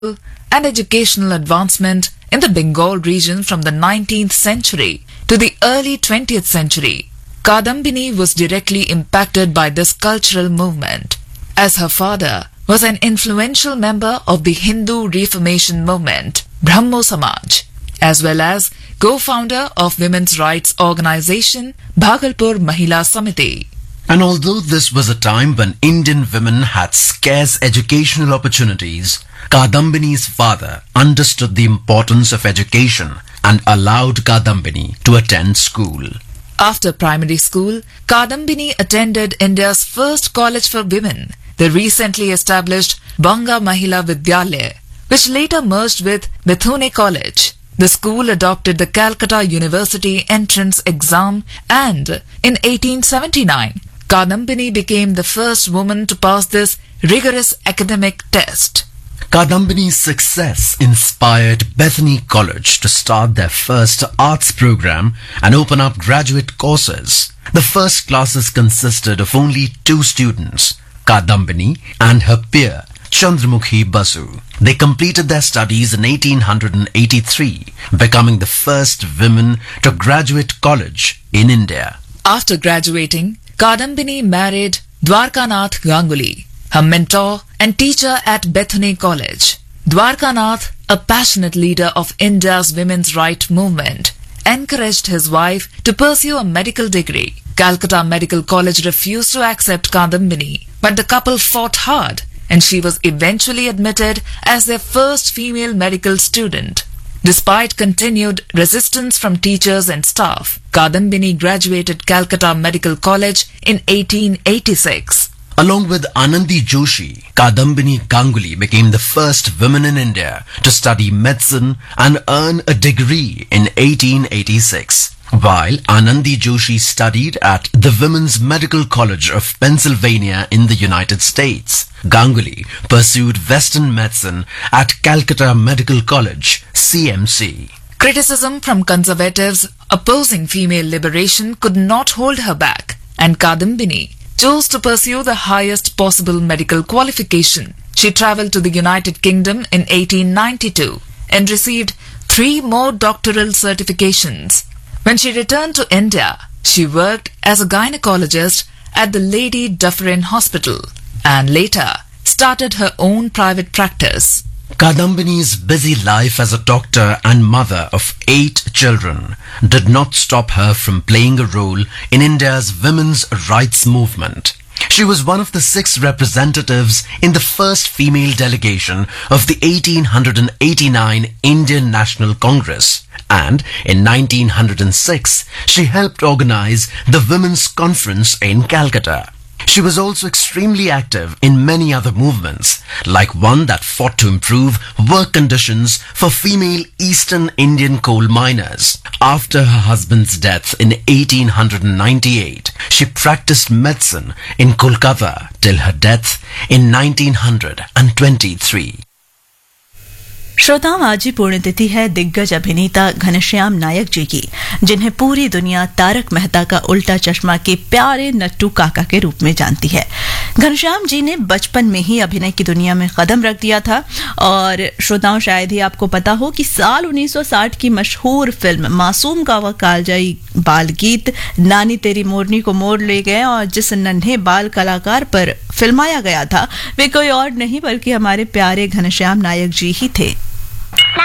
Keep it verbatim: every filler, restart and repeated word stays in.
and educational advancement in the Bengal region from the nineteenth century to the early twentieth century. Kadambini was directly impacted by this cultural movement, as her father was an influential member of the Hindu Reformation movement, Brahmo Samaj, as well as co-founder of women's rights organization Bhagalpur Mahila Samiti. And although this was a time when Indian women had scarce educational opportunities, Kadambini's father understood the importance of education and allowed Kadambini to attend school. After primary school, Kadambini attended India's first college for women, the recently established Banga Mahila Vidyalaya, which later merged with Bethune College. The school adopted the Calcutta University entrance exam and, in eighteen seventy-nine, Kadambini became the first woman to pass this rigorous academic test. Kadambini's success inspired Bethany College to start their first arts program and open up graduate courses. The first classes consisted of only two students, Kadambini and her peer, Chandramukhi Basu. They completed their studies in eighteen eighty-three, becoming the first women to graduate college in India. After graduating, Kadambini married Dwarkanath Ganguly, her mentor and teacher at Bethune College. Dwarkanath, a passionate leader of India's women's rights movement, encouraged his wife to pursue a medical degree. Calcutta Medical College refused to accept Kadambini, but the couple fought hard, and she was eventually admitted as their first female medical student. Despite continued resistance from teachers and staff, Kadambini graduated Calcutta Medical College in eighteen eighty-six. Along with Anandi Joshi, Kadambini Ganguly became the first woman in India to study medicine and earn a degree in eighteen eighty-six. While Anandi Joshi studied at the Women's Medical College of Pennsylvania in the United States, Ganguly pursued Western medicine at Calcutta Medical College, C M C. Criticism from conservatives opposing female liberation could not hold her back, and Kadambini chose to pursue the highest possible medical qualification. She travelled to the United Kingdom in eighteen ninety-two and received three more doctoral certifications. When she returned to India, she worked as a gynecologist at the Lady Dufferin Hospital and later started her own private practice. Kadambini's busy life as a doctor and mother of eight children did not stop her from playing a role in India's women's rights movement. She was one of the six representatives in the first female delegation of the eighteen eighty-nine Indian National Congress, and in nineteen oh six she helped organize the Women's Conference in Calcutta. She was also extremely active in many other movements, like one that fought to improve work conditions for female Eastern Indian coal miners. After her husband's death in eighteen ninety-eight, she practiced medicine in Kolkata till her death in nineteen twenty-three. श्रोताओं, आज ही पुण्यतिथि है दिग्गज अभिनेता घनश्याम नायक जी की, जिन्हें पूरी दुनिया तारक मेहता का उल्टा चश्मा के प्यारे नट्टू काका के रूप में जानती है। घनश्याम जी ने बचपन में ही अभिनय की दुनिया में कदम रख दिया था और श्रोताओं, शायद ही आपको पता हो कि साल उन्नीस सौ साठ की मशहूर फिल्म मासूम का वह कालजाई बाल गीत नानी तेरी मोरनी को मोड़ ले गए और जिस नन्हे बाल कलाकार पर फिल्माया गया था वे कोई और नहीं बल्कि हमारे प्यारे घनश्याम नायक जी ही थे।